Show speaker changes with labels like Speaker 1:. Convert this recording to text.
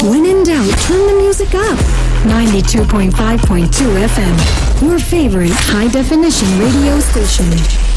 Speaker 1: When in doubt, turn the music up. 92.5.2 FM, your favorite high-definition radio station.